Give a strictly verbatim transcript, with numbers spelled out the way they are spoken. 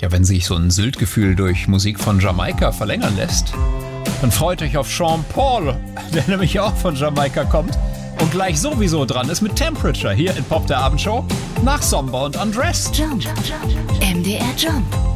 Ja, wenn sich so ein Sylt-Gefühl durch Musik von Jamaika verlängern lässt, dann freut euch auf Sean Paul, der nämlich auch von Jamaika kommt und gleich sowieso dran ist mit Temperature hier in Pop der Abendshow nach Somber und Undressed. Jump. M D R Jump.